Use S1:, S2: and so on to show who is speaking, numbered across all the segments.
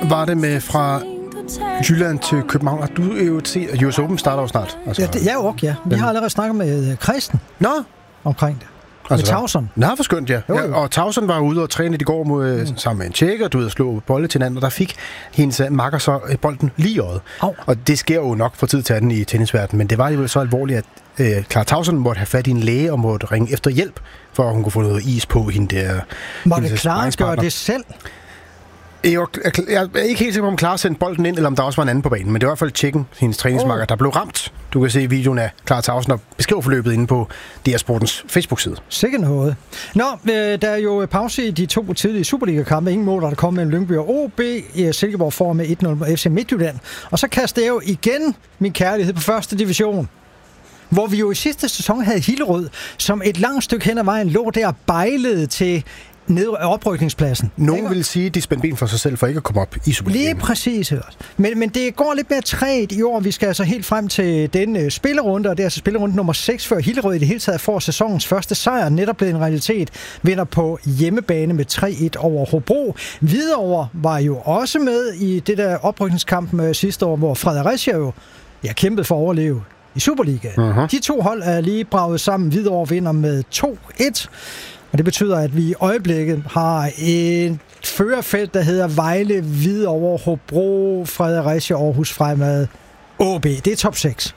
S1: var det med fra Jylland til København, og du er jo til US Open starter jo snart.
S2: Altså, ja, det er jo også, ja. Vi har allerede snakket med Christen omkring det. Altså, med Tauson.
S1: Nå, for skønt, ja. Jo. Og Tauson var ude og træne i går sammen med en tjekker, du ved, at slå bolde til hinanden, og der fik hendes makker så bolden lige i øjet. Og det sker jo nok for tid til anden i tennisverdenen, men det var jo så alvorligt, at Clara Tauson måtte have fat i en læge og måtte ringe efter hjælp, for at hun kunne få noget is på hende der.
S2: Måtte Clara gøre det selv?
S1: Jeg er ikke helt sikker på, om Clara sendte bolden ind, eller om der også var en anden på banen, men det var i hvert fald tjekken, hendes træningsmarker, der blev ramt. Du kan se videoen af Clara Tauson og beskrive forløbet inde på DR Sportens Facebook-side.
S2: Sikkert noget. Nå, der er jo pause i de 2 tidlige Superliga-kampe. Ingen mål, der kom mellem Lyngby og OB. Silkeborg får med 1-0 på FC Midtjylland. Og så kaster jeg jo igen min kærlighed på første division, hvor vi jo i sidste sæson havde Hillerød, som et langt stykke hen ad vejen lå der bejlede til ned af oprykningspladsen.
S1: Nogen vil sige, at de spændte ben for sig selv for ikke at komme op i Superligaen.
S2: Lige præcis. Men det går lidt mere træt i år. Vi skal altså helt frem til den spillerunde, og det er altså spillerunde nummer 6, før Hillerød i det hele taget får sæsonens første sejr. Netop blevet en realitet. Vinder på hjemmebane med 3-1 over Hobro. Hvidovre var jo også med i det der oprykningskamp sidste år, hvor Fredericia jo kæmpede for at overleve i Superligaen. De 2 hold er lige braget sammen. Hvidovre vinder med 2-1. Og det betyder, at vi i øjeblikket har et førerfelt, der hedder Vejle, Hvidovre, Hobro, Fredericia, Aarhus, Fremad, OB. Det er top 6.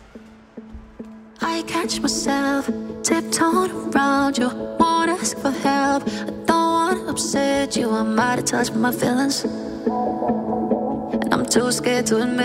S3: I catch myself tiptoeing around you, won't ask for help. I don't want to upset you, I might have touched my feelings, and I'm too scared to admit